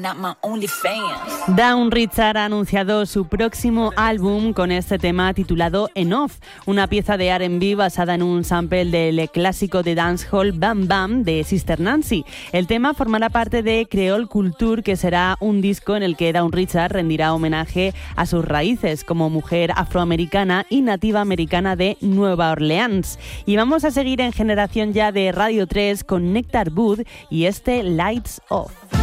not my only fan. Dawn Richard ha anunciado su próximo álbum con este tema titulado Enough, una pieza de R&B basada en un sample del clásico de dancehall Bam Bam de Sister Nancy. El tema formará parte de Creole Culture, que será un disco en el que Dawn Richard rendirá homenaje a sus raíces como mujer afroamericana y nativa americana de Nueva Orleans. Y vamos a seguir en Generación Ya de Radio 3 con Nectar Booth y este Lights Off.